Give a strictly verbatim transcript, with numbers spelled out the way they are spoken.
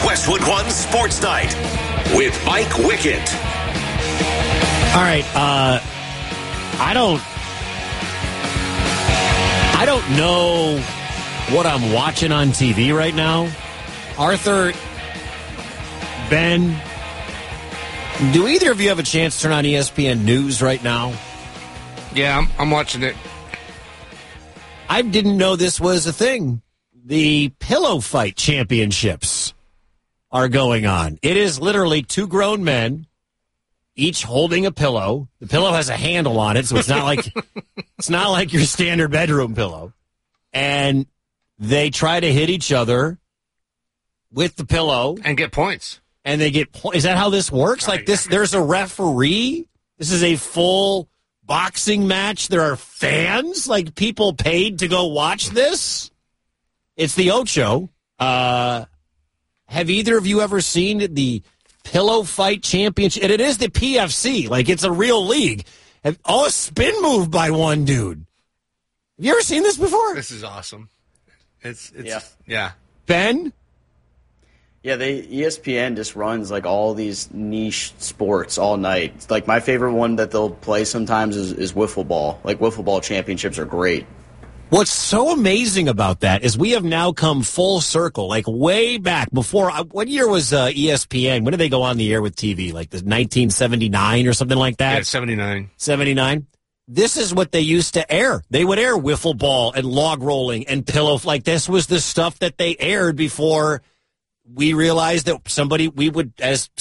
Westwood One Sports Night with Mike Wickett. All right, uh, I don't, I don't know what I'm watching on T V right now. Arthur, Ben, do either of you have a chance to turn on E S P N News right now? Yeah, I'm, I'm watching it. I didn't know this was a thing. The pillow fight championships are going on. It is literally two grown men, each holding a pillow. The pillow has a handle on it, so it's not like it's not like your standard bedroom pillow. And they try to hit each other with the pillow and get points. And they get points. Is that how this works? Like this? There's a referee. This is a full boxing match. There are fans, like people paid to go watch this. It's the Ocho. Uh, have either of you ever seen the Pillow Fight Championship? And it is the P F C. Like, it's a real league. Have, oh, a spin move by one dude. Have you ever seen this before? This is awesome. It's, it's yeah. yeah. Ben? Yeah, they E S P N just runs like all these niche sports all night. It's like my favorite one that they'll play sometimes is, is wiffle ball. Like wiffle ball championships are great. What's so amazing about that is we have now come full circle, like way back before. What year was uh, E S P N? When did they go on the air with T V? Like the nineteen seventy-nine or something like that? Yeah, seventy-nine. seventy-nine. This is what they used to air. They would air wiffle ball and log rolling and pillow. Like this was the stuff that they aired before we realized that somebody, we would, as